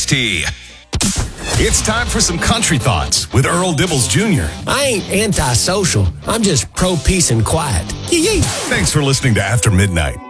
WXT. It's time for some country thoughts with Earl Dibbles Jr. I ain't antisocial. I'm just pro peace and quiet. Yee-yee. Thanks for listening to After Midnight.